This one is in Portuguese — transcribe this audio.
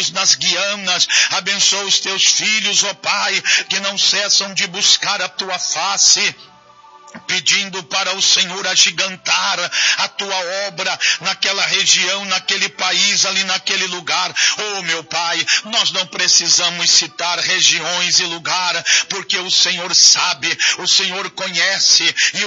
filhos nas Guianas, abençoa os teus filhos, ó Pai, que não cessam de buscar a tua face, pedindo para o Senhor agigantar a tua obra naquela região, naquele país, ali naquele lugar. Oh, meu Pai, nós não precisamos citar regiões e lugar, porque o Senhor sabe, o Senhor conhece, e